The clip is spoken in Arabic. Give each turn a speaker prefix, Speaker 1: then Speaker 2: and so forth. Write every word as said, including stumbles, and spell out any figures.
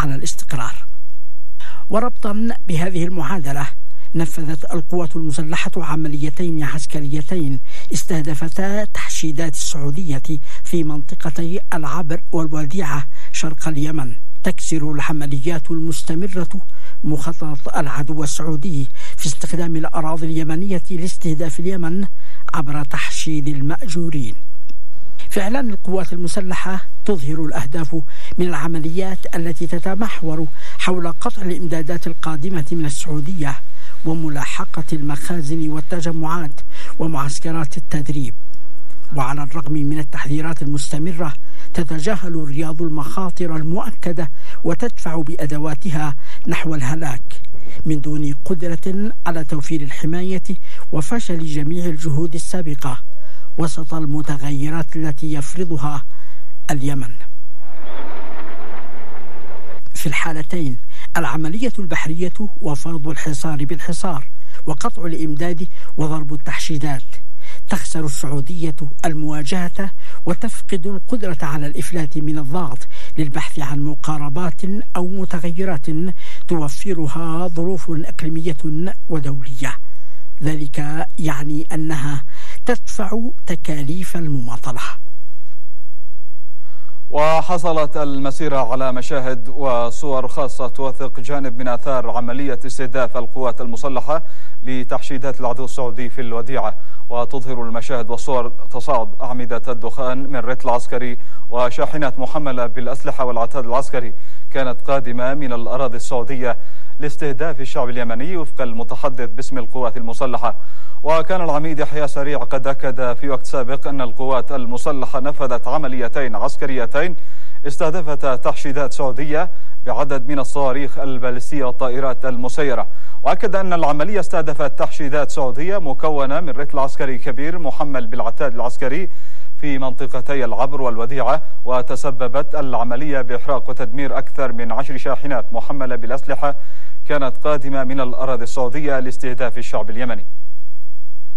Speaker 1: على الاستقرار. وربطا بهذه المعادلة، نفذت القوات المسلحة عمليتين عسكريتين استهدفتا تحشيدات السعودية في منطقتي العبر والوديعة شرق اليمن. تكسر العمليات المستمرة مخطط العدو السعودي في استخدام الأراضي اليمنية لاستهداف اليمن عبر تحشيد المأجورين. في إعلان القوات المسلحة تظهر الأهداف من العمليات التي تتمحور حول قطع الإمدادات القادمة من السعودية وملاحقة المخازن والتجمعات ومعسكرات التدريب. وعلى الرغم من التحذيرات المستمرة، تتجاهل الرياض المخاطر المؤكدة وتدفع بأدواتها نحو الهلاك من دون قدرة على توفير الحماية وفشل جميع الجهود السابقة وسط المتغيرات التي يفرضها اليمن. في الحالتين، العملية البحرية وفرض الحصار بالحصار وقطع الإمداد وضرب التحشيدات، تخسر السعودية المواجهة وتفقد القدرة على الإفلات من الضغط للبحث عن مقاربات أو متغيرات توفرها ظروف إقليمية ودولية. ذلك يعني أنها تدفع تكاليف المماطلة.
Speaker 2: وحصلت المسيرة على مشاهد وصور خاصة توثق جانب من آثار عملية استهداف القوات المسلحة لتحشيدات العدو السعودي في الوديعة، وتظهر المشاهد والصور تصاعد أعمدة الدخان من رتل عسكري وشاحنات محملة بالأسلحة والعتاد العسكري كانت قادمة من الأراضي السعودية لاستهداف الشعب اليمني وفق المتحدث باسم القوات المسلحة. وكان العميد يحيى سريع قد أكد في وقت سابق أن القوات المسلحة نفذت عمليتين عسكريتين استهدفتا تحشيدات سعودية بعدد من الصواريخ البالستية والطائرات المسيرة. وأكد أن العملية استهدفت تحشيدات سعودية مكونة من رتل عسكري كبير محمل بالعتاد العسكري في منطقتي العبر والوديعة، وتسببت العملية بإحراق وتدمير أكثر من عشر شاحنات محملة بالأسلحة كانت قادمة من الأراضي السعودية لاستهداف الشعب اليمني.